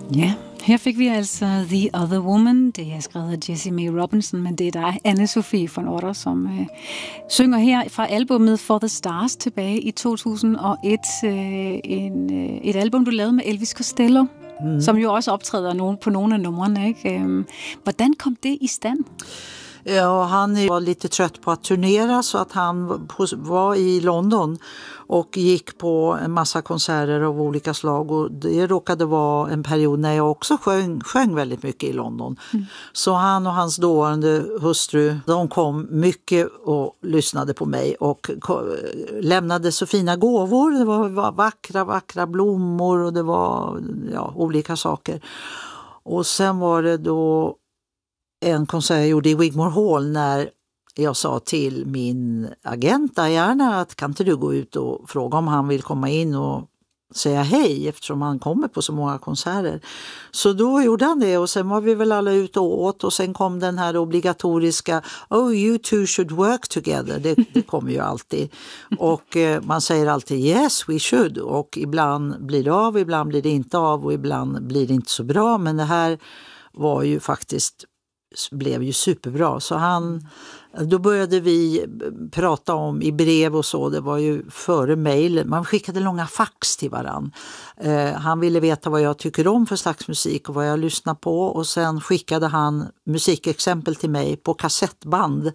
Ja, her fik vi altså The Other Woman. Det er skrevet af Jessie Mae Robinson, men det er dig, Anne-Sophie von Otter, som synger her fra albumet For the Stars tilbage i 2001. Et album, du lavede med Elvis Costello, som jo også optræder på nogle af numrene. Ikke? Hvordan kom det i stand? Ja, han var lite trött på att turnera så att han var i London och gick på en massa konserter av olika slag, och det råkade vara en period när jag också sjöng väldigt mycket i London. Så han och hans dåvarande hustru, de kom mycket och lyssnade på mig och lämnade så fina gåvor. Det var vackra blommor och det var olika saker. Och sen var det då en konsert jag gjorde i Wigmore Hall när jag sa till min agent Diana att kan inte du gå ut och fråga om han vill komma in och säga hej, eftersom han kommer på så många konserter. Så då gjorde han det, och sen var vi väl alla ute och åt, och sen kom den här obligatoriska "Oh, you two should work together". Det kommer ju alltid. Och man säger alltid "Yes, we should", och ibland blir det av, ibland blir det inte av, och ibland blir det inte så bra, men det här var ju faktiskt blev ju superbra. Så då började vi prata om i brev och så, det var ju före mejl, man skickade långa fax till varann. Han ville veta vad jag tycker om för slags musik och vad jag lyssnar på, och sen skickade han musikexempel till mig på kassettband.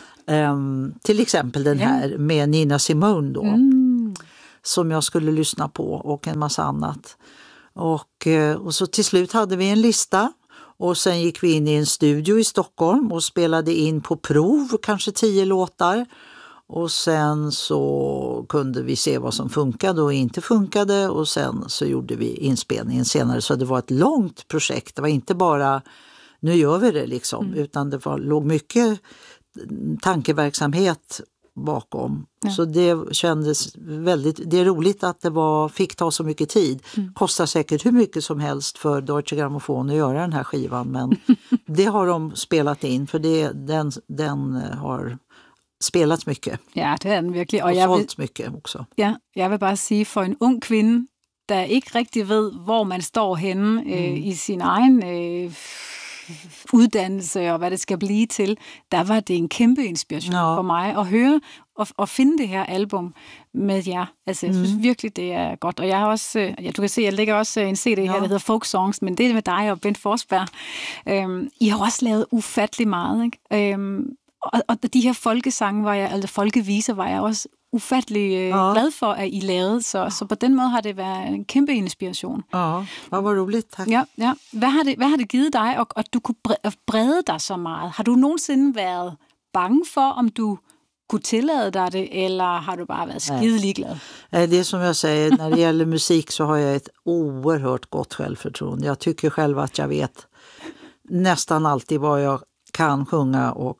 Till exempel den här med Nina Simone då, som jag skulle lyssna på, och en massa annat. Och så till slut hade vi en lista. Och sen gick vi in i en studio i Stockholm och spelade in på prov kanske 10 låtar. Och sen så kunde vi se vad som funkade och inte funkade. Och sen så gjorde vi inspelningen senare. Så det var ett långt projekt. Det var inte bara nu gör vi det liksom. Utan det låg mycket tankeverksamhet bakom. Ja. Så det kändes det är roligt att det fick ta så mycket tid. Kostar säkert hur mycket som helst för Deutsche Grammophon att göra den här skivan, men det har de spelat in, för den har spelats mycket. Ja, det är den verkligen. Och sålt mycket också. Ja, jag vill bara säga, för en ung kvinna der ikke rigtig ved, hvor man står henne i sin egen uddannelse og hvad det skal blive til, der var det en kæmpe inspiration for mig at høre og finde det her album med jer. Altså, jeg synes virkelig, det er godt. Og jeg har også, du kan se, jeg lægger også en CD her, der hedder Folk Songs, men det er med dig og Bent Forsberg. I har også lavet ufattelig meget, ikke? Og de her folkesange, altså folkeviser, var jeg også ufattelig glad for, at I lavede. Så på den måde har det været en kæmpe inspiration. Ja, det var roligt, tak. Ja. Hvad har det givet dig, at du kunne brede dig så meget? Har du nogensinde været bange for, om du kunne tillade dig det, eller har du bara varit skidelig glad? Det är som jag säger, när det gäller musik så har jag ett oerhört gott självförtroende. Jag tycker själv att jag vet nästan alltid vad jag kan sjunga och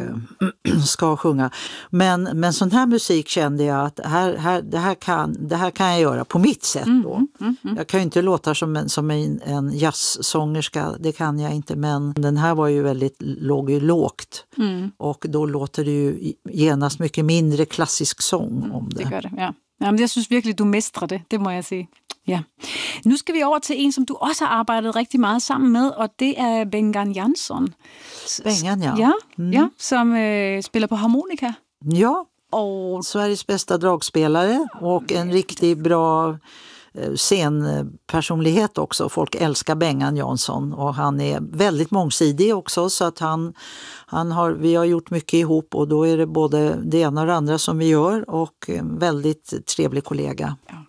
ska sjunga. Men sån här musik kände jag att det här kan jag göra på mitt sätt då. Jag kan ju inte låta som en jazzsångerska, det kan jag inte, men den här var ju låg ju lågt. Och då låter det ju genast mycket mindre klassisk sång om det. Det gör det, ja. Jamen, jeg synes virkelig, du mestrer det må jeg sige. Ja. Nu skal vi over til en, som du også har arbejdet rigtig meget sammen med, og det er Bengan Jansson. Bengan, ja. Ja, som spiller på harmonika. Ja, och Sveriges bästa dragspelare och en riktigt bra scenpersonlighet också. Folk älskar Bengan Jansson och han är väldigt mångsidig också, så att vi har gjort mycket ihop, och då är det både det ena och det andra som vi gör, och en väldigt trevlig kollega. Ja.